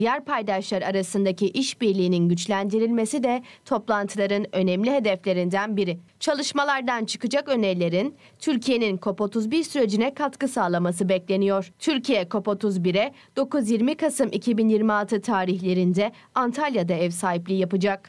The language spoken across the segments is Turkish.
Diğer paydaşlar arasındaki işbirliğinin güçlendirilmesi de toplantıların önemli hedeflerinden biri. Çalışmalardan çıkacak önerilerin Türkiye'nin COP31 sürecine katkı sağlaması bekleniyor. Türkiye COP31'e 9-20 Kasım 2026 tarihlerinde Antalya'da ev sahipliği yapacak.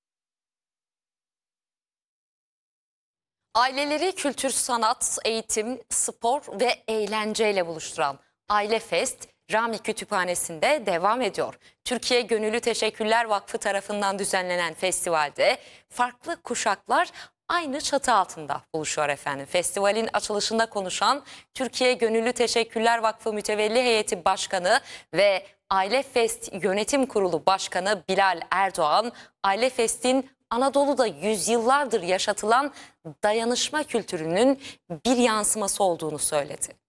Aileleri kültür, sanat, eğitim, spor ve eğlenceyle buluşturan Aile Fest, Rami Kütüphanesi'nde devam ediyor. Türkiye Gönüllü Teşekkürler Vakfı tarafından düzenlenen festivalde farklı kuşaklar aynı çatı altında buluşuyor efendim. Festivalin açılışında konuşan Türkiye Gönüllü Teşekkürler Vakfı Mütevelli Heyeti Başkanı ve Aile Fest Yönetim Kurulu Başkanı Bilal Erdoğan, Aile Fest'in Anadolu'da yüzyıllardır yaşatılan dayanışma kültürünün bir yansıması olduğunu söyledi.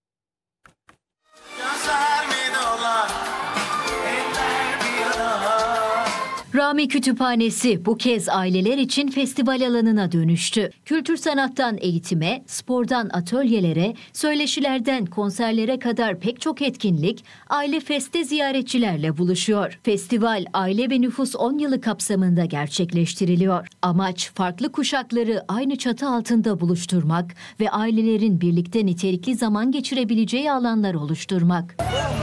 Rami Kütüphanesi bu kez aileler için festival alanına dönüştü. Kültür sanattan eğitime, spordan atölyelere, söyleşilerden konserlere kadar pek çok etkinlik Aile Fest'te ziyaretçilerle buluşuyor. Festival Aile ve Nüfus 10 yılı kapsamında gerçekleştiriliyor. Amaç farklı kuşakları aynı çatı altında buluşturmak ve ailelerin birlikte nitelikli zaman geçirebileceği alanlar oluşturmak.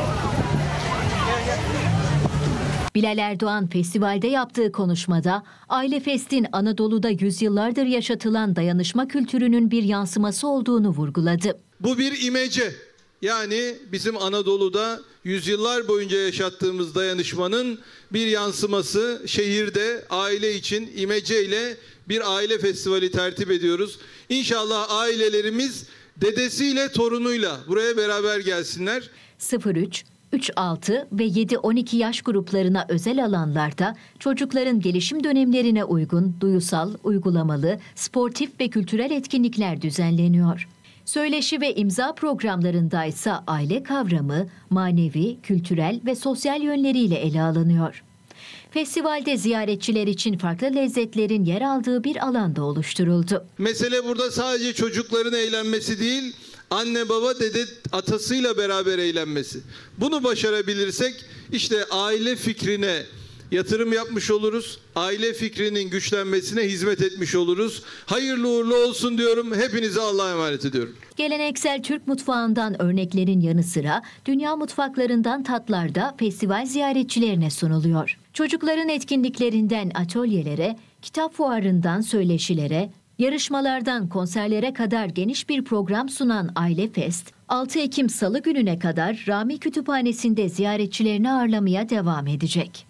Bilal Erdoğan festivalde yaptığı konuşmada Aile Fest'in Anadolu'da yüzyıllardır yaşatılan dayanışma kültürünün bir yansıması olduğunu vurguladı. Bu bir imece, yani bizim Anadolu'da yüzyıllar boyunca yaşattığımız dayanışmanın bir yansıması. Şehirde aile için imece ile bir aile festivali tertip ediyoruz. İnşallah ailelerimiz dedesiyle torunuyla buraya beraber gelsinler. 03, 3-6 ve 7-12 yaş gruplarına özel alanlarda çocukların gelişim dönemlerine uygun duyusal, uygulamalı, sportif ve kültürel etkinlikler düzenleniyor. Söyleşi ve imza programlarında ise aile kavramı manevi, kültürel ve sosyal yönleriyle ele alınıyor. Festivalde ziyaretçiler için farklı lezzetlerin yer aldığı bir alanda oluşturuldu. Mesele burada sadece çocukların eğlenmesi değil, anne baba dede atasıyla beraber eğlenmesi. Bunu başarabilirsek işte aile fikrine yatırım yapmış oluruz. Aile fikrinin güçlenmesine hizmet etmiş oluruz. Hayırlı uğurlu olsun diyorum. Hepinize Allah'a emanet ediyorum. Geleneksel Türk mutfağından örneklerin yanı sıra dünya mutfaklarından tatlar da festival ziyaretçilerine sunuluyor. Çocukların etkinliklerinden atölyelere, kitap fuarından söyleşilere, yarışmalardan konserlere kadar geniş bir program sunan Aile Fest, 6 Ekim Salı gününe kadar Rami Kütüphanesi'nde ziyaretçilerini ağırlamaya devam edecek.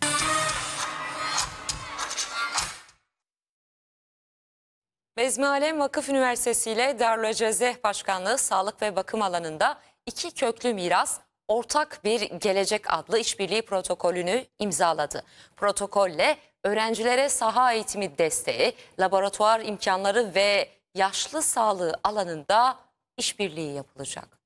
Bezmi Alem Vakıf Üniversitesi ile Darülceze Başkanlığı Sağlık ve Bakım alanında iki köklü miras, ortak bir gelecek adlı işbirliği protokolünü imzaladı. Protokolle öğrencilere saha eğitimi desteği, laboratuvar imkanları ve yaşlı sağlığı alanında işbirliği yapılacak.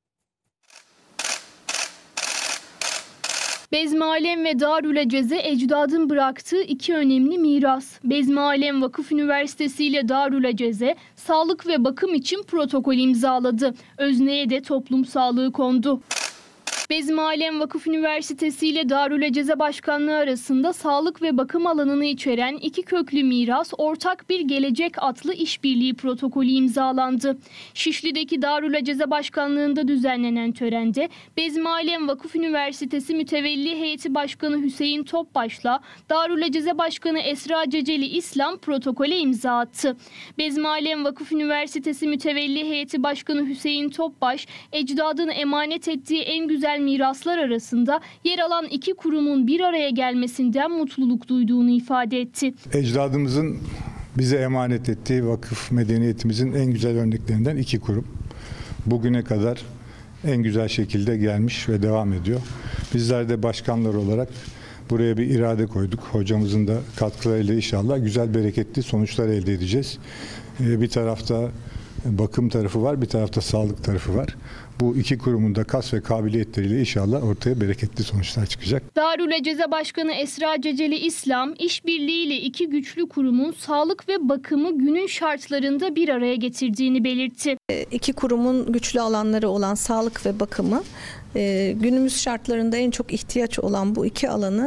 Bezmi Alem ve Darülceze ecdadın bıraktığı iki önemli miras. Bezmi Alem Vakıf Üniversitesi ile Darülceze sağlık ve bakım için protokol imzaladı. Özneye de toplum sağlığı kondu. Bezmi Alem Vakıf Üniversitesi ile Darülceze Başkanlığı arasında sağlık ve bakım alanını içeren iki köklü miras, ortak bir gelecek adlı işbirliği protokolü imzalandı. Şişli'deki Darülceze Başkanlığı'nda düzenlenen törende Bezmi Alem Vakıf Üniversitesi Mütevelli Heyeti Başkanı Hüseyin Topbaş'la Darülceze Başkanı Esra Ceceli İslam protokole imza attı. Bezmi Alem Vakıf Üniversitesi Mütevelli Heyeti Başkanı Hüseyin Topbaş, ecdadın emanet ettiği en güzel miraslar arasında yer alan iki kurumun bir araya gelmesinden mutluluk duyduğunu ifade etti. Ecdadımızın bize emanet ettiği vakıf medeniyetimizin en güzel örneklerinden iki kurum. Bugüne kadar en güzel şekilde gelmiş ve devam ediyor. Bizler de başkanlar olarak buraya bir irade koyduk. Hocamızın da katkılarıyla inşallah güzel bereketli sonuçlar elde edeceğiz. Bir tarafta bakım tarafı var, bir tarafta sağlık tarafı var. Bu iki kurumun da kas ve kabiliyetleriyle inşallah ortaya bereketli sonuçlar çıkacak. Darül Eceze Başkanı Esra Ceceli İslam, işbirliğiyle iki güçlü kurumun sağlık ve bakımı günün şartlarında bir araya getirdiğini belirtti. İki kurumun güçlü alanları olan sağlık ve bakımı günümüz şartlarında en çok ihtiyaç olan bu iki alanı